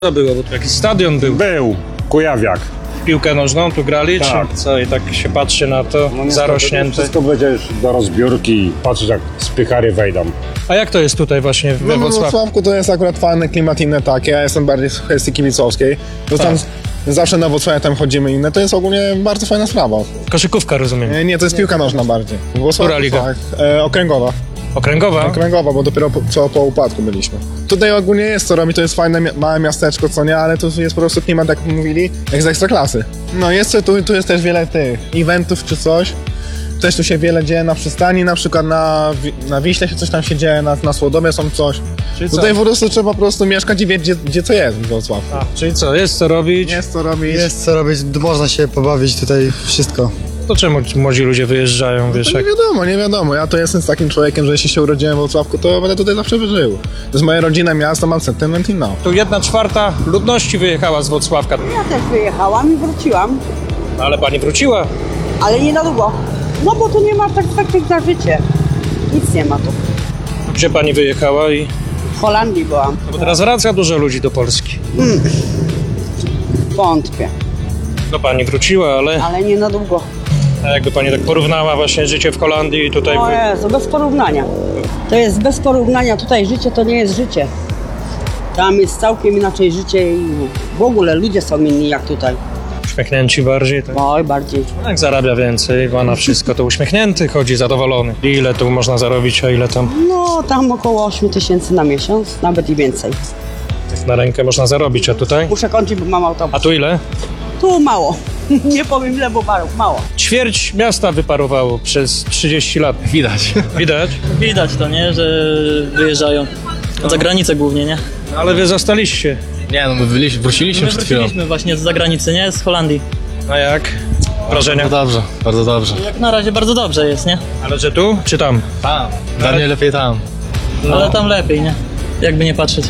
To było, bo tu jakiś stadion był. Był, Kujawiak. Piłkę nożną tu grali, Tak. czy co? I tak się patrzy na to, zarośnięte. Wszystko będziesz do rozbiórki, patrzysz jak spychary wejdą. A jak to jest tutaj właśnie we No, w Wrocławiu? Wrocławku to jest akurat fajny klimat inny takie, ja jestem bardziej z kwestii kibicowskiej. To tam zawsze na Wrocławiu tam chodzimy inne, to jest ogólnie bardzo fajna sprawa. Koszykówka, rozumiem. Nie, to jest piłka nożna bardziej. Która liga? Tak, okręgowa. Okręgowa? Okręgowa, bo dopiero po upadku byliśmy. Tutaj ogólnie jest co robić, to jest fajne małe miasteczko, co nie, ale tu jest po prostu klimat, jak mówili, jak z Ekstraklasy. No jest tu jest też wiele tych eventów czy coś. Też tu się wiele dzieje na przystani, na przykład na Wiśle się coś tam się dzieje, na Słodomie są coś. Czyli co? Tutaj po prostu trzeba po prostu mieszkać i wiedzieć, gdzie co jest w Wrocławiu. Czyli co, jest co robić? Jest co robić. Jest co robić, można się pobawić tutaj, wszystko. To czemu młodzi ludzie wyjeżdżają, wiesz, To jak... nie wiadomo. Ja to jestem z takim człowiekiem, że jeśli się urodziłem w Wrocławku, to będę tutaj zawsze żył. To jest moja rodzina, miasto, mam sentyment i no. Tu 1/4 ludności wyjechała z Wrocławka. Ja też wyjechałam i wróciłam, Ale pani wróciła. ale nie na długo. No bo tu nie ma perspektyw na życie. Nic nie ma tu. Gdzie pani wyjechała i... W Holandii byłam. Bo teraz wraca dużo ludzi do Polski. Wątpię, No pani wróciła, ale... ale nie na długo. A jakby pani tak porównała właśnie życie w Holandii i tutaj... O Jezu, bez porównania. To jest bez porównania. Tutaj życie to nie jest życie. Tam jest całkiem inaczej życie i w ogóle ludzie są inni jak tutaj. Uśmiechnięci bardziej, tak? Oj, bardziej. Jak zarabia więcej, ma na wszystko, to uśmiechnięty chodzi, zadowolony. Ile tu można zarobić, a ile tam No, tam około 8 000 na miesiąc, nawet i więcej. na rękę można zarobić, a tutaj? Muszę kończyć, bo mam autobus. A tu ile? Tu mało. Nie powiem ile, bo mało. Ćwierć miasta wyparowało przez 30 lat. Widać. Widać? Widać to, nie? Że wyjeżdżają. Za granicę głównie, nie? Ale wy zostaliście. Nie no, my wróciliśmy My przed chwilą. wróciliśmy właśnie z zagranicy, nie? Z Holandii. A jak? Wrażenia? Bardzo dobrze. Jak na razie bardzo dobrze jest, nie? Ale że tu, czy tam? Tam. Dla mnie lepiej tam. Ale tam lepiej, nie? Jakby nie patrzeć.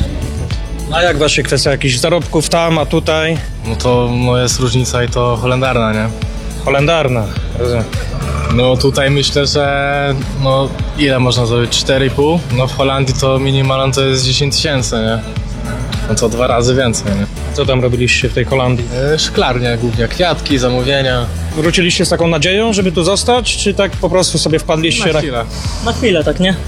A jak właśnie kwestia jakichś zarobków tam, a tutaj? No to jest różnica i to holendarna, nie? Holendarna. Rozumiem. No tutaj myślę, że ile można zrobić? 4,5? No w Holandii to minimalnie to jest 10 000, nie? No to 2 razy więcej, nie? Co tam robiliście w tej Holandii? Szklarnia głównie, kwiatki, zamówienia. Wróciliście z taką nadzieją, żeby tu zostać, czy tak po prostu sobie wpadliście? Na chwilę. Na chwilę, tak, nie?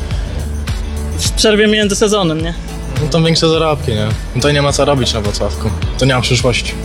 W przerwie między sezonem, nie? No to większe zarobki, nie? No to nie ma co robić na Wrocławku. To nie ma przyszłości.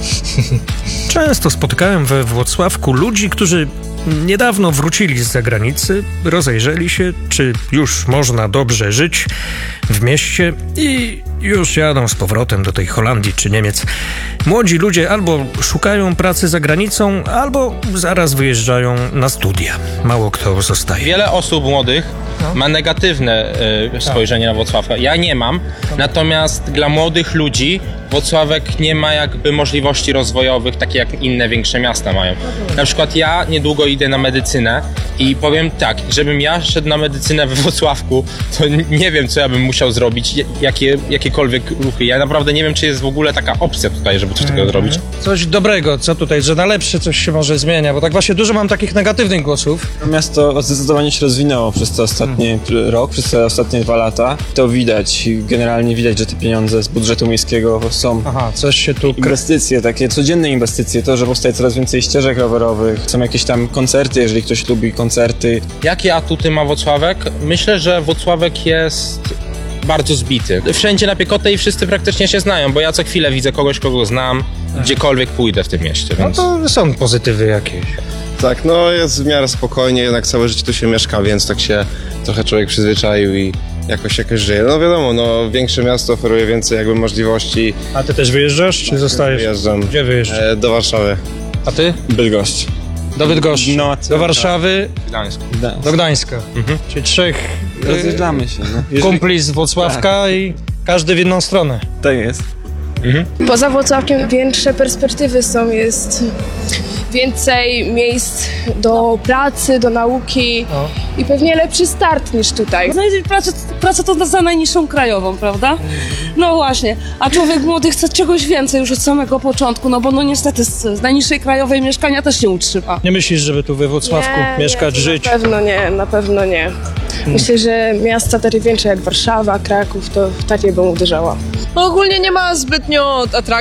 Często spotykałem we Włocławku ludzi, którzy niedawno wrócili z zagranicy, rozejrzeli się, czy już można dobrze żyć w mieście i już jadą z powrotem do tej Holandii czy Niemiec. Młodzi ludzie albo szukają pracy za granicą, albo zaraz wyjeżdżają na studia. Mało kto zostaje. Wiele osób młodych ma negatywne spojrzenie na Włocławka. Ja nie mam, natomiast dla młodych ludzi Włocławek nie ma jakby możliwości rozwojowych, takie jak inne większe miasta mają. Na przykład ja niedługo idę na medycynę i powiem tak, żebym ja szedł na medycynę we Włocławku, to nie wiem, co ja bym musiał zrobić, jakiekolwiek ruchy. Ja naprawdę nie wiem, czy jest w ogóle taka opcja tutaj, żeby coś takiego zrobić. Coś dobrego, co tutaj, że na lepsze coś się może zmienia, bo tak właśnie dużo mam takich negatywnych głosów. Miasto zdecydowanie się rozwinęło przez te ostatni rok, przez te ostatnie 2 lata. To widać, generalnie widać, że te pieniądze z budżetu miejskiego są. Aha, coś się tu... Inwestycje, takie codzienne inwestycje, to, że powstaje coraz więcej ścieżek rowerowych, są jakieś tam koncerty, jeżeli ktoś lubi koncerty. Jakie atuty ma Włocławek? Myślę, że Włocławek jest bardzo zbity. Wszędzie na piechotę i wszyscy praktycznie się znają, bo ja co chwilę widzę kogoś, kogo znam, gdziekolwiek pójdę w tym mieście, No więc... to są pozytywy jakieś. Tak, no jest w miarę spokojnie, jednak całe życie tu się mieszka, więc tak się trochę człowiek przyzwyczaił i jakoś żyje. No wiadomo, większe miasto oferuje więcej jakby możliwości. A ty też wyjeżdżasz, czy zostajesz? Wyjeżdżam. Gdzie wyjeżdżasz? Do Warszawy. A ty? Bydgoszcz. Do Bydgoszczy. No, do Warszawy, Gdańsk. do Gdańska. Czyli 3 Rozjeżdżamy się. No. kumpli z Włocławka i każdy w inną stronę. Tak jest. Poza Włocławkiem większe perspektywy są, jest więcej miejsc do pracy, do nauki i pewnie lepszy start niż tutaj. Znaleźć pracę to za najniższą krajową, prawda? No właśnie, a człowiek młody chce czegoś więcej już od samego początku, no bo niestety z najniższej krajowej mieszkania też nie utrzyma. Nie myślisz, żeby tu we Włocławku mieszkać, żyć? Na pewno nie. Myślę, że miasta takie większe jak Warszawa, Kraków, to w takie bym uderzała. No ogólnie nie ma zbytnio atrakcji.